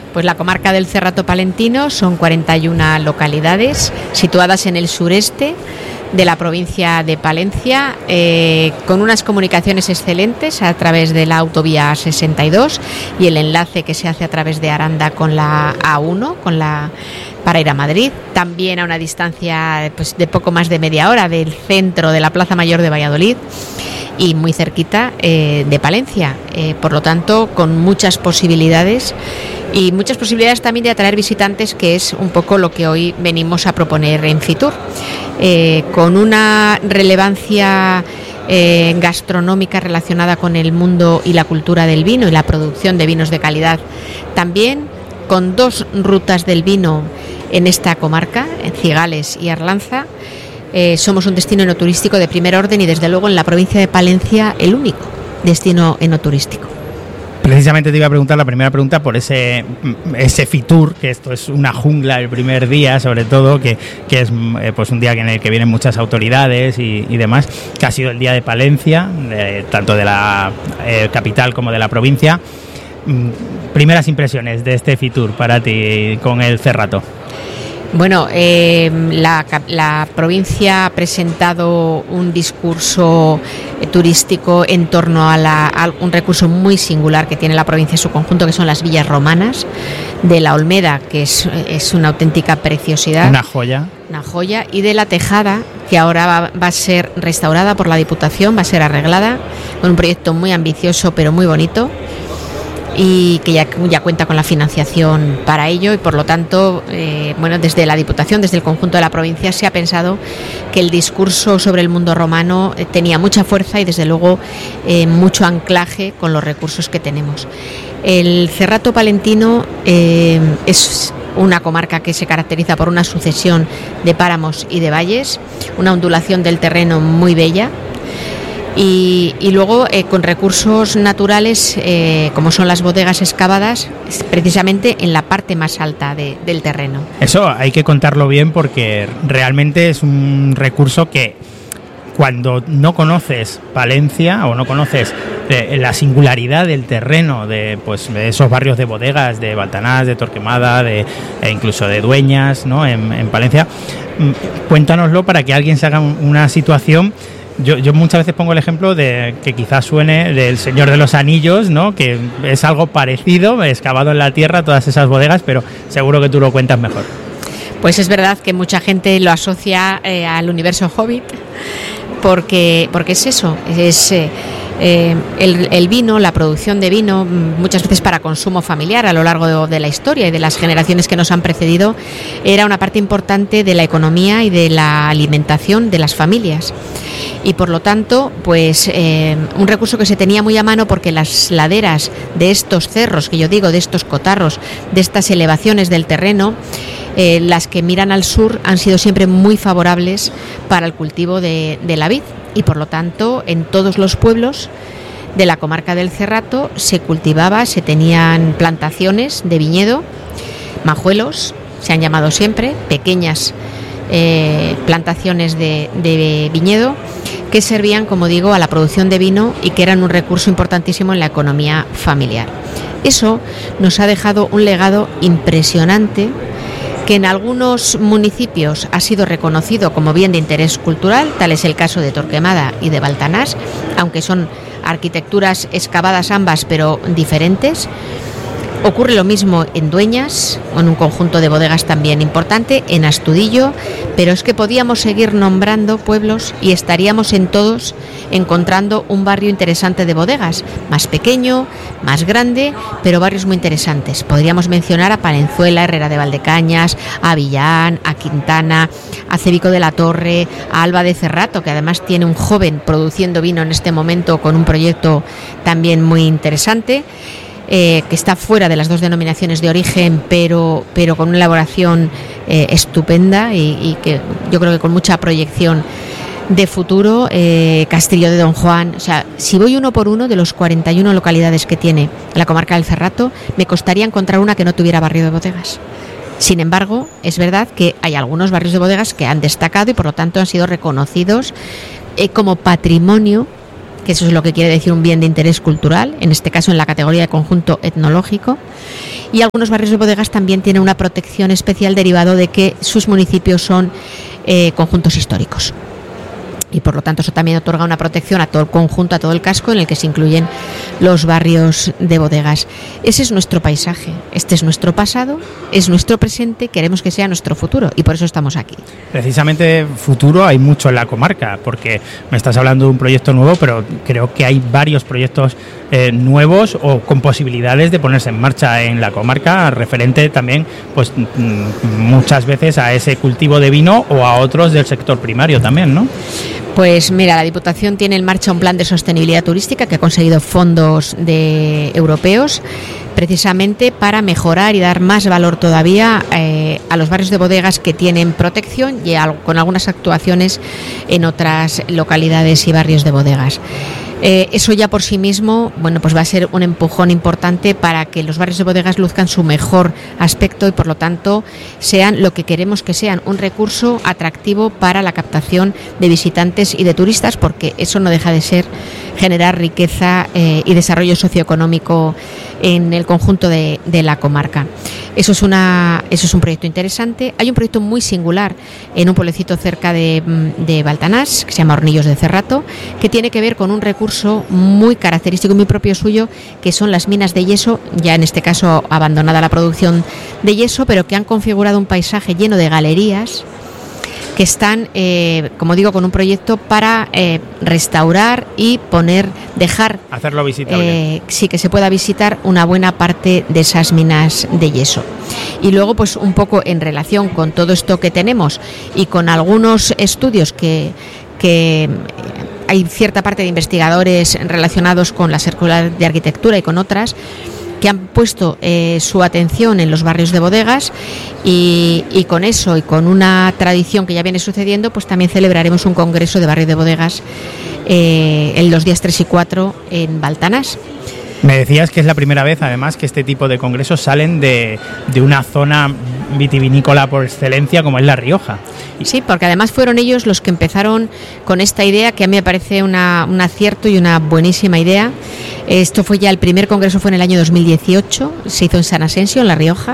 Pues la comarca del Cerrato Palentino son 41 localidades situadas en el sureste de la provincia de Palencia, con unas comunicaciones excelentes a través de la autovía A62 y el enlace que se hace a través de Aranda con la A1, para ir a Madrid, también a una distancia pues, de poco más de media hora del centro de la Plaza Mayor de Valladolid y muy cerquita de Palencia, por lo tanto con muchas posibilidades y muchas posibilidades también de atraer visitantes, que es un poco lo que hoy venimos a proponer en Fitur, con una relevancia gastronómica relacionada con el mundo y la cultura del vino y la producción de vinos de calidad, también con 2 rutas del vino en esta comarca, en Cigales y Arlanza. Somos un destino enoturístico de primer orden y desde luego en la provincia de Palencia el único destino enoturístico. Precisamente te iba a preguntar la primera pregunta por ese Fitur, que esto es una jungla el primer día, sobre todo, que es pues un día en el que vienen muchas autoridades y demás, que ha sido el día de Palencia, tanto de la capital como de la provincia. Primeras impresiones de este Fitur para ti con el Cerrato. Bueno, la provincia ha presentado un discurso turístico en torno a un recurso muy singular que tiene la provincia en su conjunto, que son las villas romanas de la Olmeda, que es una auténtica preciosidad. Una joya, y de la Tejada, que ahora va a ser restaurada por la Diputación, va a ser arreglada, con un proyecto muy ambicioso pero muy bonito, y que ya cuenta con la financiación para ello y por lo tanto, desde la Diputación, desde el conjunto de la provincia se ha pensado que el discurso sobre el mundo romano tenía mucha fuerza y desde luego mucho anclaje con los recursos que tenemos. El Cerrato Palentino es una comarca que se caracteriza por una sucesión de páramos y de valles, una ondulación del terreno muy bella. Y luego con recursos naturales como son las bodegas excavadas precisamente en la parte más alta del terreno. Eso hay que contarlo bien porque realmente es un recurso que cuando no conoces Palencia o no conoces la singularidad del terreno de esos barrios de bodegas, de Baltanás, de Torquemada, e incluso de Dueñas, ¿no? en Palencia, cuéntanoslo para que alguien se haga una situación. Yo muchas veces pongo el ejemplo de que quizás suene del Señor de los Anillos, ¿no? Que es algo parecido, excavado en la tierra, todas esas bodegas, pero seguro que tú lo cuentas mejor. Pues es verdad que mucha gente lo asocia al universo Hobbit, porque es eso, es el vino, la producción de vino, muchas veces para consumo familiar a lo largo de la historia y de las generaciones que nos han precedido, era una parte importante de la economía y de la alimentación de las familias. Y por lo tanto, pues un recurso que se tenía muy a mano porque las laderas de estos cerros, que yo digo, de estos cotarros, de estas elevaciones del terreno, las que miran al sur han sido siempre muy favorables para el cultivo de la vid y por lo tanto en todos los pueblos de la comarca del Cerrato se tenían plantaciones de viñedo, majuelos, se han llamado siempre, pequeñas plantaciones de viñedo que servían, como digo, a la producción de vino y que eran un recurso importantísimo en la economía familiar. Eso nos ha dejado un legado impresionante que en algunos municipios ha sido reconocido como bien de interés cultural, tal es el caso de Torquemada y de Baltanás, aunque son arquitecturas excavadas ambas pero diferentes. Ocurre lo mismo en Dueñas, con un conjunto de bodegas también importante, en Astudillo, pero es que podíamos seguir nombrando pueblos y estaríamos en todos encontrando un barrio interesante de bodegas, más pequeño, más grande, pero barrios muy interesantes. Podríamos mencionar a Palenzuela, Herrera de Valdecañas, a Villán, a Quintana, a Cebico de la Torre, a Alba de Cerrato, que además tiene un joven produciendo vino en este momento con un proyecto también muy interesante. Que está fuera de las dos denominaciones de origen, pero con una elaboración estupenda y que yo creo que con mucha proyección de futuro. Castillo de Don Juan, o sea, si voy uno por uno de los 41 localidades que tiene la comarca del Cerrato, me costaría encontrar una que no tuviera barrio de bodegas. Sin embargo, es verdad que hay algunos barrios de bodegas que han destacado y por lo tanto han sido reconocidos como patrimonio que eso es lo que quiere decir un bien de interés cultural, en este caso en la categoría de conjunto etnológico. Y algunos barrios de bodegas también tienen una protección especial derivado de que sus municipios son conjuntos históricos. Y por lo tanto eso también otorga una protección a todo el conjunto, a todo el casco en el que se incluyen los barrios de bodegas. Ese es nuestro paisaje, este es nuestro pasado, es nuestro presente, queremos que sea nuestro futuro y por eso estamos aquí. Precisamente futuro hay mucho en la comarca, porque me estás hablando de un proyecto nuevo, pero creo que hay varios proyectos nuevos o con posibilidades de ponerse en marcha en la comarca, referente también pues muchas veces a ese cultivo de vino o a otros del sector primario también, ¿no? Pues mira, la Diputación tiene en marcha un plan de sostenibilidad turística que ha conseguido fondos europeos precisamente para mejorar y dar más valor todavía a los barrios de bodegas que tienen protección y con algunas actuaciones en otras localidades y barrios de bodegas. Eso ya por sí mismo, bueno, pues va a ser un empujón importante para que los barrios de bodegas luzcan su mejor aspecto y por lo tanto sean lo que queremos que sean, un recurso atractivo para la captación de visitantes y de turistas, porque eso no deja de ser generar riqueza y desarrollo socioeconómico en el conjunto de la comarca. Eso es un proyecto interesante. Hay un proyecto muy singular en un pueblecito cerca de Baltanás, que se llama Hornillos de Cerrato, que tiene que ver con un recurso muy característico y muy propio suyo, que son las minas de yeso, ya en este caso abandonada la producción de yeso, pero que han configurado un paisaje lleno de galerías que están, como digo, con un proyecto para restaurar y hacerlo visitable. Sí, que se pueda visitar una buena parte de esas minas de yeso. Y luego, pues un poco en relación con todo esto que tenemos y con algunos estudios que hay cierta parte de investigadores relacionados con la Escuela de Arquitectura y con otras, que han puesto su atención en los barrios de bodegas y con eso y con una tradición que ya viene sucediendo, pues también celebraremos un congreso de barrios de bodegas en los días 3 y 4 en Baltanás. Me decías que es la primera vez, además, que este tipo de congresos salen de una zona vitivinícola por excelencia como es La Rioja. Sí, porque además fueron ellos los que empezaron con esta idea, que a mí me parece un acierto y una buenísima idea. Esto fue ya, el primer congreso fue en el año 2018, se hizo en San Asensio, en La Rioja,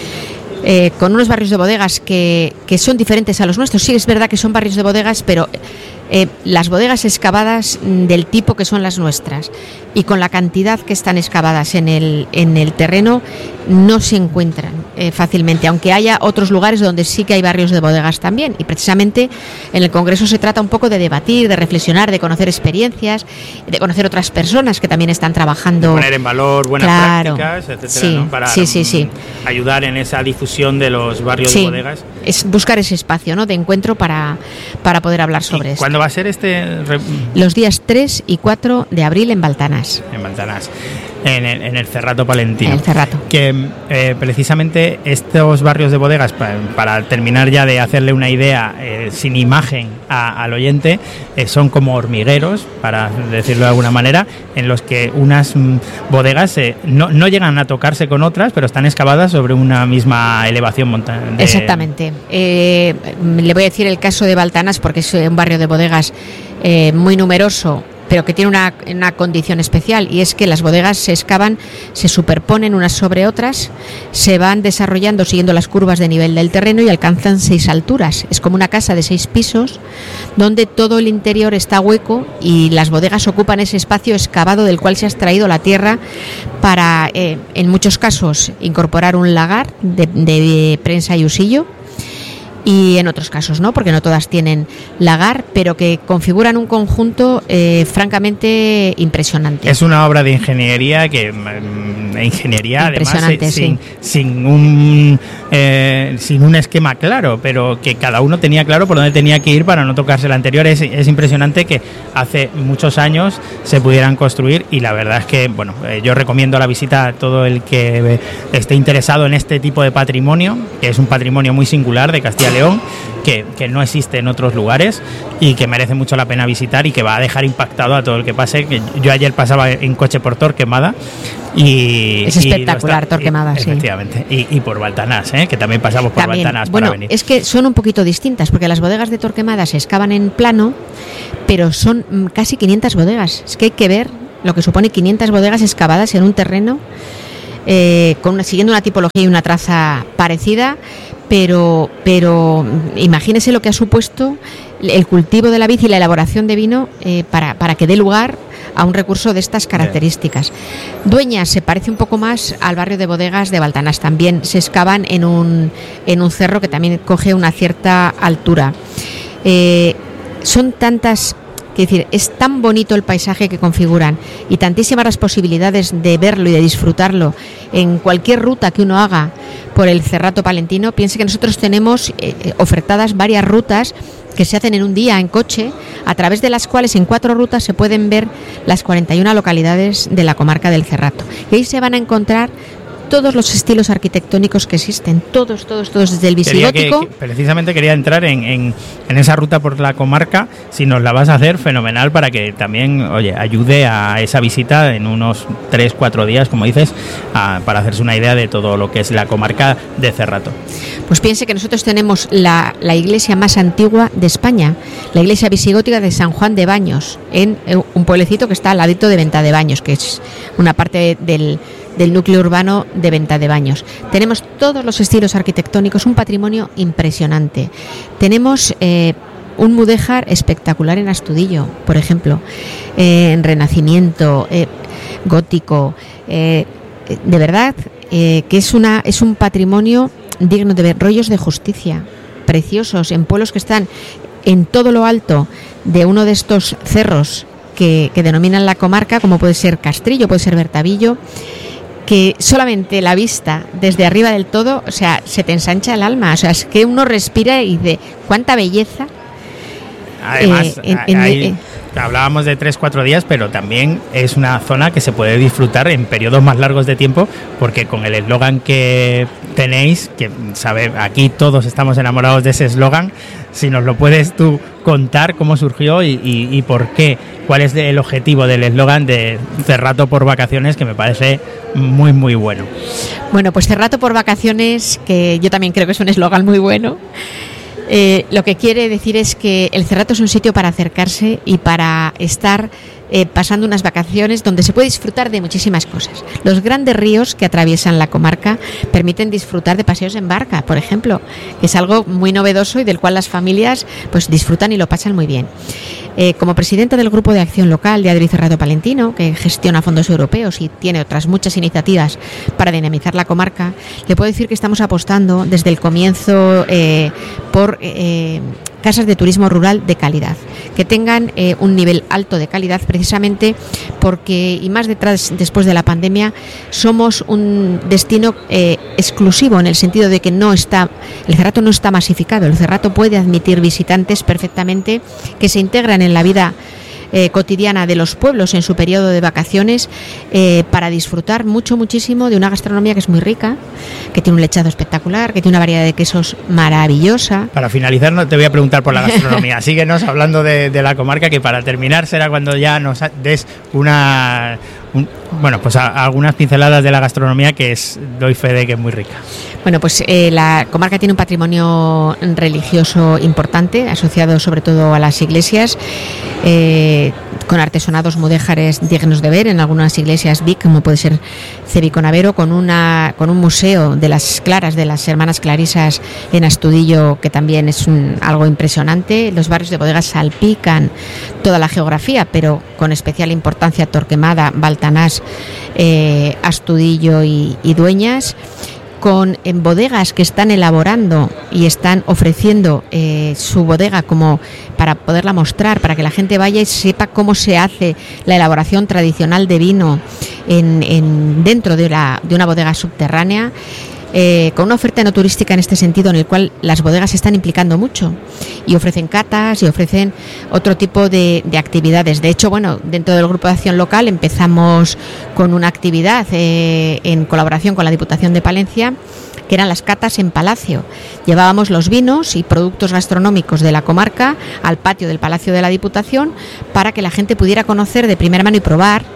con unos barrios de bodegas que son diferentes a los nuestros. Sí, es verdad que son barrios de bodegas, pero las bodegas excavadas del tipo que son las nuestras y con la cantidad que están excavadas en el terreno no se encuentran fácilmente, aunque haya otros lugares donde sí que hay barrios de bodegas también. Y precisamente en el Congreso se trata un poco de debatir, de reflexionar, de conocer experiencias, de conocer otras personas que también están trabajando. De poner en valor buenas prácticas, etcétera, sí, ¿no? Para ayudar en esa difusión de los barrios de bodegas. Es buscar ese espacio, ¿no?, de encuentro para poder hablar sobre esto. ¿Cuándo va a ser Los días 3 y 4 de abril en Baltanás. En Baltanás, en el Cerrato Palentino. En el Cerrato. Que precisamente estos barrios de bodegas, para terminar ya de hacerle una idea sin imagen al oyente, son como hormigueros, para decirlo de alguna manera, en los que unas bodegas no llegan a tocarse con otras, pero están excavadas sobre una misma elevación montaña. Exactamente. Le voy a decir el caso de Baltanás porque es un barrio de bodegas muy numeroso, pero que tiene una condición especial, y es que las bodegas se excavan, se superponen unas sobre otras, se van desarrollando siguiendo las curvas de nivel del terreno y alcanzan 6 alturas. Es como una casa de 6 pisos donde todo el interior está hueco y las bodegas ocupan ese espacio excavado del cual se ha extraído la tierra para, en muchos casos, incorporar un lagar de prensa y usillo, y en otros casos no, porque no todas tienen lagar, pero que configuran un conjunto francamente impresionante. Es una obra de ingeniería además sin un esquema claro, pero que cada uno tenía claro por dónde tenía que ir para no tocarse la anterior. Es impresionante que hace muchos años se pudieran construir, y la verdad es que yo recomiendo la visita a todo el que esté interesado en este tipo de patrimonio, que es un patrimonio muy singular de Castilla y León, que no existe en otros lugares y que merece mucho la pena visitar y que va a dejar impactado a todo el que pase. Yo ayer pasaba en coche por Torquemada y es espectacular Torquemada, sí. Efectivamente, y por Baltanás, que también pasamos por Baltanás para venir. Es que son un poquito distintas, porque las bodegas de Torquemada se excavan en plano, pero son casi 500 bodegas. Es que hay que ver lo que supone 500 bodegas excavadas en un terreno siguiendo una tipología y una traza parecida, pero imagínese lo que ha supuesto el cultivo de la vid y la elaboración de vino para que dé lugar a un recurso de estas características. Dueñas se parece un poco más al barrio de bodegas de Baltanás. También se excavan en un cerro que también coge una cierta altura. Son tantas... Es decir, es tan bonito el paisaje que configuran y tantísimas las posibilidades de verlo y de disfrutarlo en cualquier ruta que uno haga por el Cerrato Palentino. Piense que nosotros tenemos ofertadas varias rutas que se hacen en un día en coche, a través de las cuales en 4 rutas se pueden ver las 41 localidades de la comarca del Cerrato. Y ahí se van a encontrar todos los estilos arquitectónicos que existen, todos, desde el visigótico. Precisamente quería entrar en esa ruta por la comarca. Si nos la vas a hacer, fenomenal, para que también, ayude a esa visita en unos 3-4 días, como dices, para hacerse una idea de todo lo que es la comarca de Cerrato. Pues piense que nosotros tenemos la iglesia más antigua de España, la iglesia visigótica de San Juan de Baños, en un pueblecito que está al ladito de Venta de Baños, que es una parte del núcleo urbano de Venta de Baños. Tenemos todos los estilos arquitectónicos, un patrimonio impresionante. Tenemos un mudéjar espectacular en Astudillo, por ejemplo, en Renacimiento, gótico, de verdad que es un patrimonio digno de ver. Rollos de justicia preciosos en pueblos que están en todo lo alto de uno de estos cerros que denominan la comarca, como puede ser Castrillo, puede ser Bertavillo, que solamente la vista desde arriba del todo, o sea, se te ensancha el alma. O sea, es que uno respira y dice, cuánta belleza. Además, hablábamos de 3-4 días, pero también es una zona que se puede disfrutar en periodos más largos de tiempo, porque con el eslogan que tenéis, que aquí todos estamos enamorados de ese eslogan. Si nos lo puedes tú contar, cómo surgió y por qué, cuál es el objetivo del eslogan de Cerrato por vacaciones, que me parece muy, muy bueno. Bueno, pues Cerrato por vacaciones, que yo también creo que es un eslogan muy bueno. Lo que quiere decir es que el Cerrato es un sitio para acercarse y para estar pasando unas vacaciones donde se puede disfrutar de muchísimas cosas. Los grandes ríos que atraviesan la comarca permiten disfrutar de paseos en barca, por ejemplo, que es algo muy novedoso y del cual las familias pues disfrutan y lo pasan muy bien. Como presidenta del Grupo de Acción Local de Adri Cerrato Palentino, que gestiona fondos europeos y tiene otras muchas iniciativas para dinamizar la comarca, le puedo decir que estamos apostando desde el comienzo por casas de turismo rural de calidad, que tengan un nivel alto de calidad, precisamente porque, y más después de la pandemia, somos un destino exclusivo, en el sentido de que el Cerrato no está masificado. El Cerrato puede admitir visitantes perfectamente que se integran en la vida cotidiana de los pueblos en su periodo de vacaciones, para disfrutar muchísimo de una gastronomía que es muy rica, que tiene un lechado espectacular, que tiene una variedad de quesos maravillosa. Para finalizar, no te voy a preguntar por la gastronomía. Síguenos hablando de la comarca, que para terminar será cuando ya nos des algunas pinceladas de la gastronomía, que doy fe de que es muy rica. Bueno, pues la comarca tiene un patrimonio religioso importante, asociado sobre todo a las iglesias, con artesonados mudéjares dignos de ver en algunas iglesias BIC, como puede ser Cebiconavero, con un museo de las claras de las hermanas clarisas en Astudillo, que también es algo impresionante. Los barrios de bodegas salpican toda la geografía, pero con especial importancia Torquemada, Baltanás, Astudillo y Dueñas, en bodegas que están elaborando y están ofreciendo su bodega como para poderla mostrar, para que la gente vaya y sepa cómo se hace la elaboración tradicional de vino dentro de una bodega subterránea. Con una oferta no turística en este sentido, en el cual las bodegas se están implicando mucho y ofrecen catas y ofrecen otro tipo de actividades. De hecho, dentro del Grupo de Acción Local empezamos con una actividad en colaboración con la Diputación de Palencia, que eran las catas en Palacio. Llevábamos los vinos y productos gastronómicos de la comarca al patio del Palacio de la Diputación, para que la gente pudiera conocer de primera mano y probar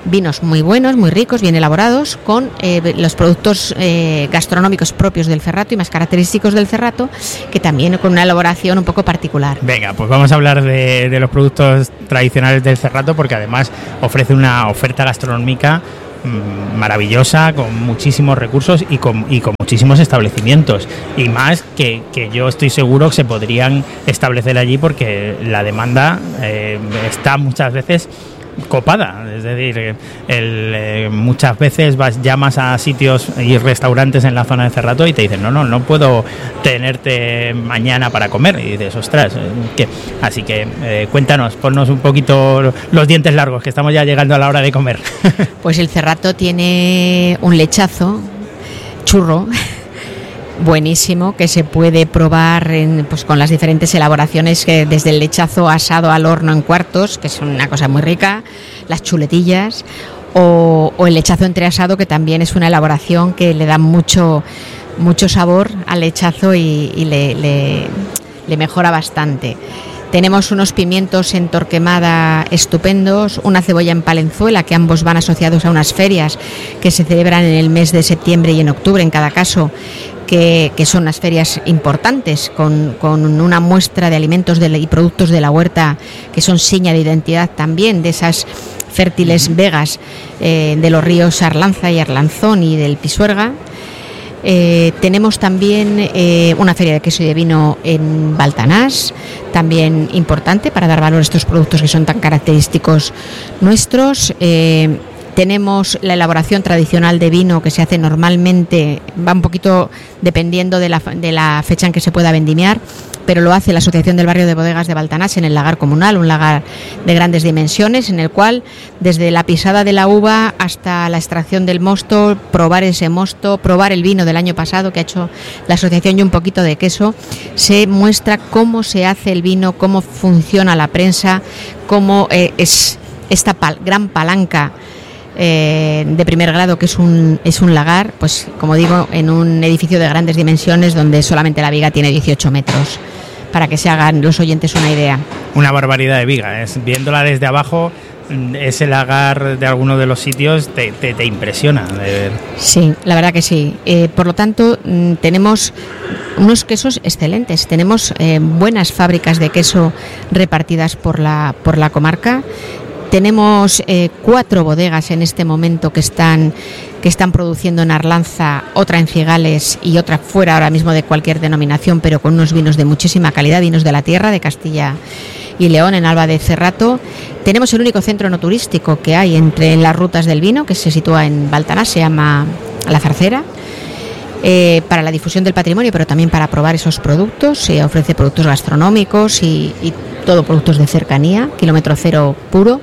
vinos muy buenos, muy ricos, bien elaborados, con los productos gastronómicos propios del Cerrato y más característicos del Cerrato, que también con una elaboración un poco particular. Venga, pues vamos a hablar de los productos tradicionales del Cerrato, porque además ofrece una oferta gastronómica maravillosa, con muchísimos recursos y con muchísimos establecimientos, y más que yo estoy seguro que se podrían establecer allí, porque la demanda está muchas veces copada, es decir, muchas veces llamas a sitios y restaurantes en la zona de Cerrato y te dicen no puedo tenerte mañana para comer, y dices, ostras, ¿qué? Así que cuéntanos, ponnos un poquito los dientes largos, que estamos ya llegando a la hora de comer. Pues el Cerrato tiene un lechazo churro buenísimo, que se puede probar pues con las diferentes elaboraciones, que desde el lechazo asado al horno en cuartos, que es una cosa muy rica, las chuletillas, o el lechazo entreasado, que también es una elaboración que le da mucho sabor al lechazo y le mejora bastante. Tenemos unos pimientos en torquemada estupendos, una cebolla en palenzuela, que ambos van asociados a unas ferias que se celebran en el mes de septiembre y en octubre en cada caso, que son unas ferias importantes, con una muestra de alimentos y productos de la huerta que son seña de identidad también de esas fértiles vegas de los ríos Arlanza y Arlanzón y del Pisuerga. Tenemos también una feria de queso y de vino en Baltanás, también importante para dar valor a estos productos que son tan característicos nuestros. Tenemos la elaboración tradicional de vino, que se hace normalmente, va un poquito dependiendo de la fecha en que se pueda vendimiar, pero lo hace la Asociación del Barrio de Bodegas de Baltanás en el lagar comunal, un lagar de grandes dimensiones, en el cual desde la pisada de la uva hasta la extracción del mosto, probar ese mosto, probar el vino del año pasado que ha hecho la asociación y un poquito de queso, se muestra cómo se hace el vino, cómo funciona la prensa, cómo es esta gran palanca de primer grado, que es un lagar, pues como digo, en un edificio de grandes dimensiones donde solamente la viga tiene 18 metros, para que se hagan los oyentes una idea. Una barbaridad de viga, viéndola desde abajo, ese lagar de alguno de los sitios te impresiona de ver. Sí, la verdad que sí. Por lo tanto, tenemos unos quesos excelentes, tenemos buenas fábricas de queso repartidas por la comarca. Tenemos 4 bodegas en este momento que están produciendo en Arlanza, otra en Cigales y otra fuera ahora mismo de cualquier denominación, pero con unos vinos de muchísima calidad, vinos de la tierra, de Castilla y León, en Alba de Cerrato. Tenemos el único centro no turístico que hay en las rutas del vino, que se sitúa en Baltanás, se llama La Zarcera. Para la difusión del patrimonio, pero también para probar esos productos. Se ofrece productos gastronómicos y todo productos de cercanía, kilómetro cero puro.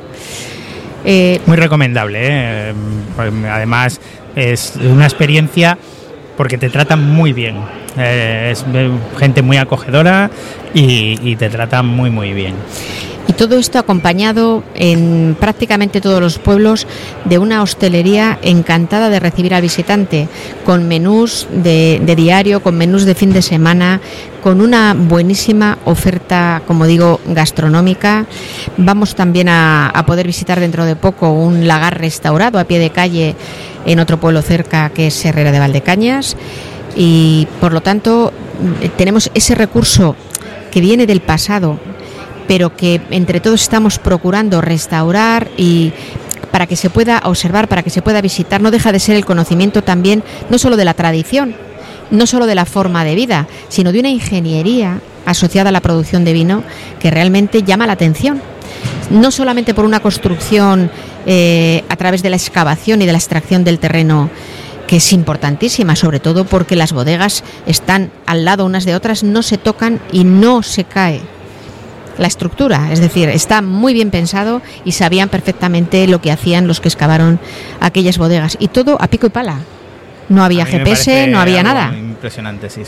Muy recomendable, además es una experiencia porque te tratan muy bien, es gente muy acogedora y te tratan muy bien. Y todo esto acompañado en prácticamente todos los pueblos de una hostelería encantada de recibir al visitante, con menús de diario, con menús de fin de semana, con una buenísima oferta, como digo, gastronómica. Vamos también a poder visitar dentro de poco un lagar restaurado a pie de calle en otro pueblo cerca, que es Herrera de Valdecañas, y por lo tanto tenemos ese recurso que viene del pasado, pero que entre todos estamos procurando restaurar, y para que se pueda observar, para que se pueda visitar. No deja de ser el conocimiento también, no solo de la tradición, no solo de la forma de vida, sino de una ingeniería asociada a la producción de vino que realmente llama la atención. No solamente por una construcción a través de la excavación y de la extracción del terreno, que es importantísima, sobre todo porque las bodegas están al lado unas de otras, no se tocan y no se cae la estructura, es decir, está muy bien pensado y sabían perfectamente lo que hacían los que excavaron aquellas bodegas, y todo a pico y pala. No había GPS, no había nada. Impresionante, sí.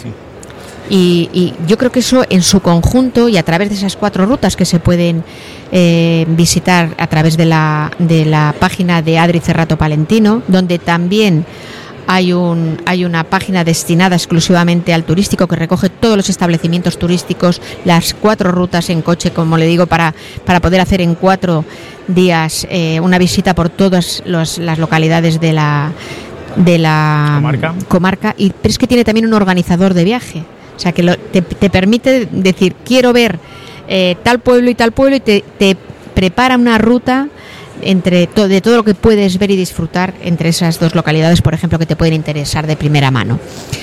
Y yo creo que eso en su conjunto, y a través de esas 4 rutas que se pueden visitar a través de la página de Adri Cerrato Palentino, donde también hay una página destinada exclusivamente al turístico que recoge todos los establecimientos turísticos, las 4 rutas en coche, como le digo, para poder hacer en 4 días una visita por todas las localidades de la comarca. Pero es que tiene también un organizador de viaje, o sea que te permite decir quiero ver tal pueblo y te prepara una ruta de todo lo que puedes ver y disfrutar entre esas 2 localidades, por ejemplo, que te pueden interesar de primera mano.